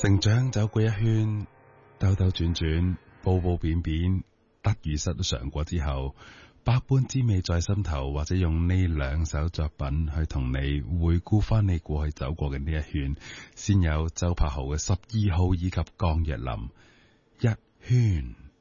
成長走過一圈，兜兜轉轉，步步變變，得與失都嘗過之後，百般滋味在心頭。或者用呢兩首作品去同你回顧翻你過去走過嘅呢一圈，先有周柏豪嘅12號以及江若琳一圈。